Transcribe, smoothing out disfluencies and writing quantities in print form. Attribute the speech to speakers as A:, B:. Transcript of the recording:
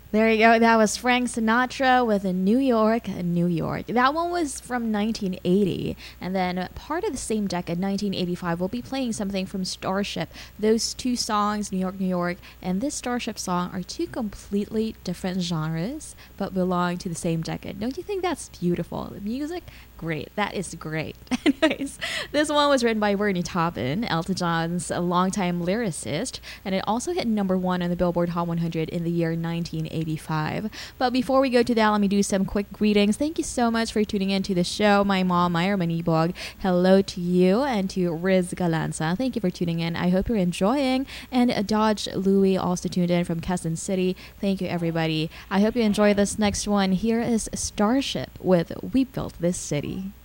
A: There you go. That was Frank Sinatra with New York, New York. That one was from 1980. And then part of the same decade, 1985, we'll be playing something from Starship. Those two songs, New York, New York, and this Starship song, are two completely different genres, but belong to the same decade. Don't you think that's beautiful? The music, great. That is great. Anyways, this one was written by Bernie Taupin, Elton John's longtime lyricist, and it also hit number one on the Billboard Hot 100 in the year 1985. But before we go to that, let me do some quick greetings. Thank you so much for tuning in to the show. My mom, Myra Manibog, hello to you, and to Riz Galanza. Thank you for tuning in. I hope you're enjoying. And Dodge Louie also tuned in from Quezon City. Thank you, everybody. I hope you enjoy this next one. Here is Starship with We Built This City.